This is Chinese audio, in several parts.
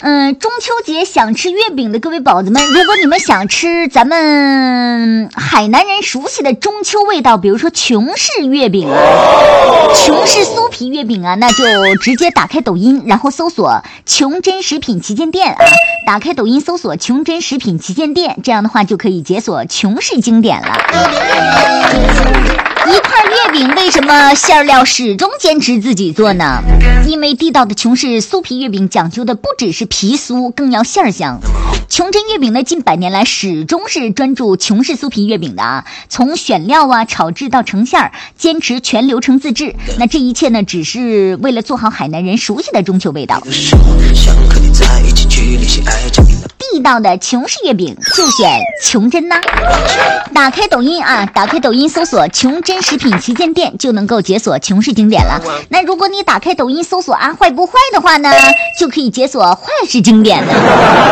中秋节想吃月饼的各位宝子们，如果你们想吃咱们海南人熟悉的中秋味道，比如说琼氏月饼啊、琼氏酥皮月饼啊，那就直接打开抖音，然后搜索琼珍食品旗舰店啊，打开抖音搜索琼珍食品旗舰店，这样的话就可以解锁琼氏经典了。一块月饼为什么馅料始终坚持自己做呢？因为地道的琼氏酥皮月饼讲究的不只是皮酥，更要馅香。琼珍月饼呢，近100年来始终是专注琼氏酥皮月饼的啊，从选料啊、炒制到成馅，坚持全流程自制。那这一切呢，只是为了做好海南人熟悉的中秋味道。地道的琼氏月饼就选琼珍呐！打开抖音啊，打开抖音搜索琼珍食品旗舰店，就能够解锁琼氏经典了。那如果你打开抖音搜索啊坏不坏的话呢，就可以解锁坏氏经典了。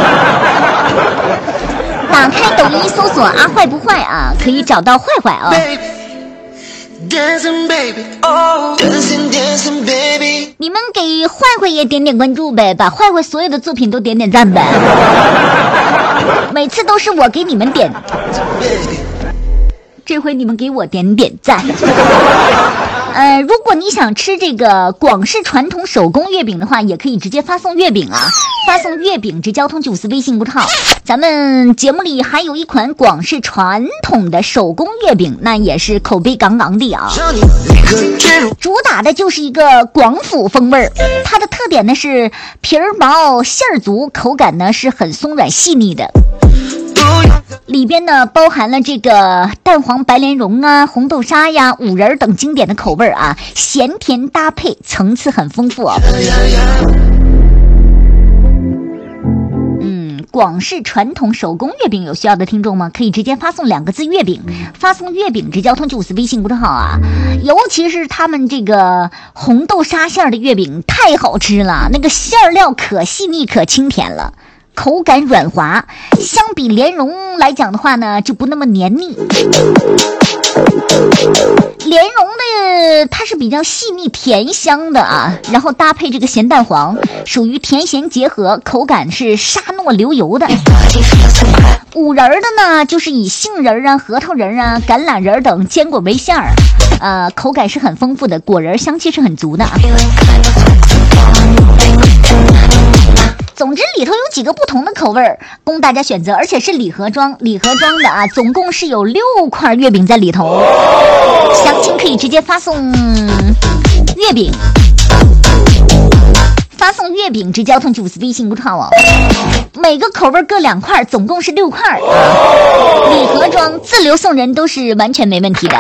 打开抖音搜索啊坏不坏啊，可以找到坏坏啊。 Dancing baby, oh, dancing baby。 你们给坏坏也点点关注呗，把坏坏所有的作品都点点赞呗。每次都是我给你们点，这回你们给我点点赞。如果你想吃这个广式传统手工月饼的话，也可以直接发送月饼啊，发送月饼至交通954微信公众号。咱们节目里还有一款广式传统的手工月饼，那也是口碑杠杠的啊。主打的就是一个广府风味儿，它的特点呢是皮儿薄馅儿足，口感呢是很松软细腻的。里边呢包含了这个蛋黄白莲蓉啊、红豆沙呀、五仁等经典的口味啊，咸甜搭配，层次很丰富啊。广式传统手工月饼有需要的听众吗？可以直接发送2个字月饼，发送月饼至交通954微信公众号啊。尤其是他们这个红豆沙馅的月饼太好吃了，那个馅料可细腻可清甜了，口感软滑，相比莲蓉来讲的话呢，就不那么黏腻。莲蓉的它是比较细腻甜香的啊，然后搭配这个咸蛋黄，属于甜咸结合，口感是沙糯流油的。五仁的呢，就是以杏仁啊、核桃仁啊、橄榄仁等坚果为馅儿，口感是很丰富的，果仁香气是很足的啊。总之里头有几个不同的口味供大家选择，而且是礼盒装的啊，总共是有6块月饼在里头。详情可以直接发送月饼，发送月饼至交通954微信公众号哦。每个口味各2块，总共是6块啊。礼盒装自留送人都是完全没问题的。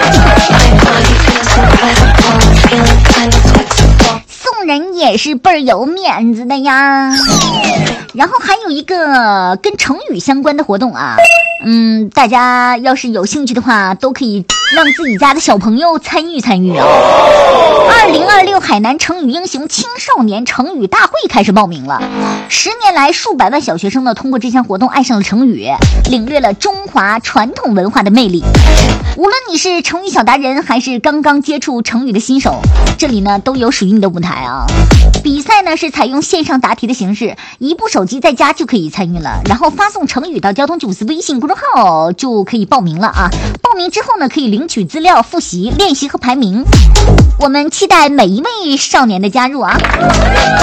送人也是倍儿有面子的呀。然后还有一个跟成语相关的活动啊，大家要是有兴趣的话，都可以让自己家的小朋友参与啊。2026海南成语英雄青少年成语大会开始报名了。10年来，数百万小学生呢通过这项活动爱上了成语，领略了中华传统文化的魅力。无论你是成语小达人，还是刚刚接触成语的新手，这里呢都有属于你的舞台啊。比赛呢是采用线上答题的形式，一部手机在家就可以参与了，然后发送成语到交通954微信公众号就可以报名了啊。报名之后呢，可以领取资料、复习、练习和排名。我们期待每一位少年的加入啊。